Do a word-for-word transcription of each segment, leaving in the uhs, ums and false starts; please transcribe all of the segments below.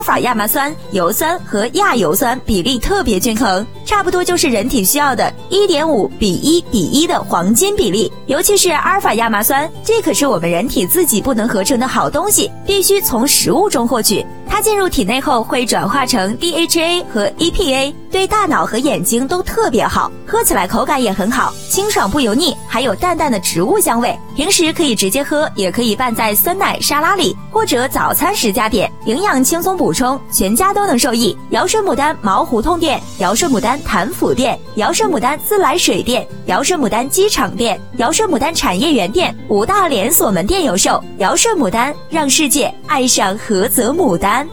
法亚麻酸、油酸和亚油酸比例特别均衡，差不多就是人体需要的 一点五比一比一的黄金比例。尤其是阿尔法亚麻酸，这可是我们人体自己不能合成的好东西，必须从食物中获取。它进入体内后会转化成 D H A 和 E P A， 对大脑和眼睛都特别好，喝起来口感也很好，清爽不油腻，还有淡淡的植物香味。平时可以直接喝，也可以拌在酸奶沙拉里，或者早餐时加点，营养轻松补充，全家都能受益。尧舜牡丹毛胡同店、尧舜牡丹潭府店、尧舜牡丹自来水店、尧舜牡丹机场店、尧舜牡丹产业园店五大连锁门店有售。尧舜牡丹，让世界爱上菏泽牡丹。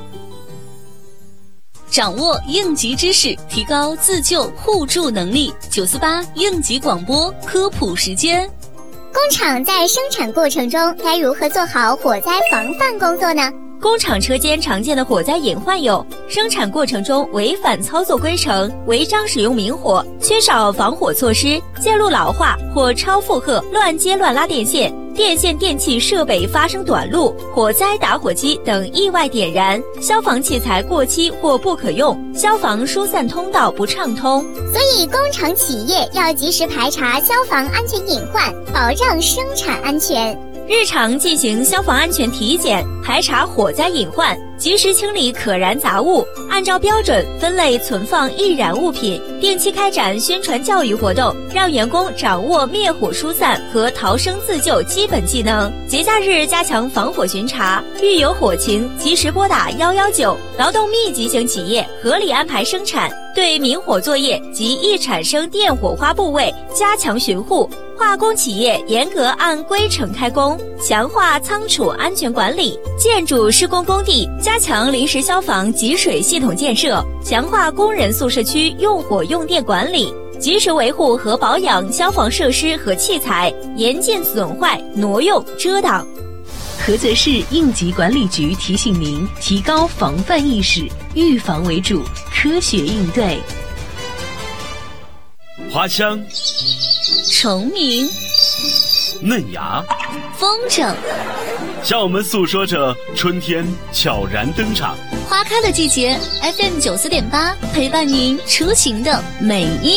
掌握应急知识，提高自救互助能力。九四八应急广播科普时间。 工厂在生产过程中该如何做好火灾防范工作呢？ 工厂车间常见的火灾隐患有：生产过程中违反操作规程、违章使用明火、缺少防火措施、线路老化或超负荷、乱接乱拉电线、电线电气设备发生短路、火灾打火机等意外点燃、消防器材过期或不可用、消防疏散通道不畅通。 所以工厂企业要及时排查消防安全隐患，保障生产安全。 日常进行消防安全体检，排查火灾隐患，及时清理可燃杂物，按照标准分类存放易燃物品，定期开展宣传教育活动，让员工掌握灭火疏散和逃生自救基本技能。节假日加强防火巡查，遇有火情及时拨打一一九。劳动密集型企业合理安排生产，对明火作业及易产生电火花部位加强巡护。化工企业严格按规程开工，强化仓储安全管理；建筑施工工地加强临时消防集水系统建设，强化工人宿舍区用火用电管理，及时维护和保养消防设施和器材，严禁损坏、挪用、遮挡。 菏泽市应急管理局提醒您：提高防范意识，预防为主，科学应对。 花香、 虫鸣、 嫩芽、 风筝， 向我们诉说着春天悄然登场。 花开的季节 ，F M 九四点八陪伴您出行的每一